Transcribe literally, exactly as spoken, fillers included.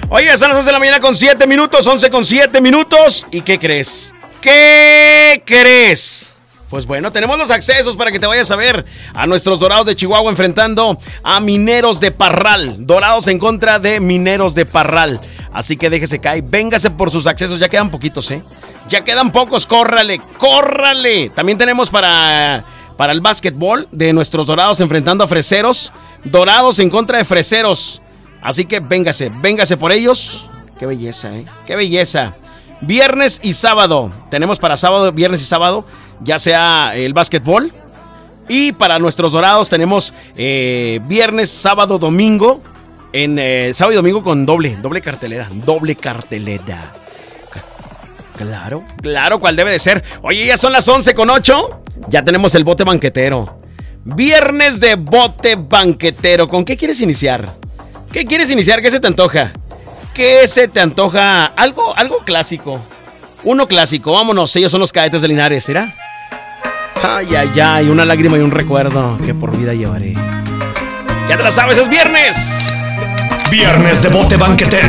Oye, son las once de la mañana con siete minutos, once con siete minutos. ¿Y qué crees? ¿Qué crees? Pues bueno, tenemos los accesos para que te vayas a ver a nuestros Dorados de Chihuahua enfrentando a Mineros de Parral. Dorados en contra de Mineros de Parral. Así que déjese caer, véngase por sus accesos. Ya quedan poquitos, ¿eh? Ya quedan pocos, córrale, córrale. También tenemos para, para el básquetbol de nuestros Dorados enfrentando a Freseros. Dorados en contra de Freseros. Así que véngase, véngase por ellos. Qué belleza, ¿eh? Qué belleza. Viernes y sábado. Tenemos para sábado, viernes y sábado, ya sea el básquetbol. Y para nuestros Dorados tenemos eh, viernes, sábado, domingo. En eh, sábado y domingo con doble, doble cartelera. Doble cartelera. Claro, claro, cual debe de ser. Oye, ya son las once con ocho. Ya tenemos el bote banquetero. Viernes de bote banquetero. ¿Con qué quieres iniciar? ¿Qué quieres iniciar? ¿Qué se te antoja? ¿Qué se te antoja? Algo, algo clásico. Uno clásico, vámonos. Ellos son los Cadetes de Linares, ¿será? Ay, ay, ay, una lágrima y un recuerdo que por vida llevaré. Ya te la sabes, es viernes. Viernes de bote banquetero.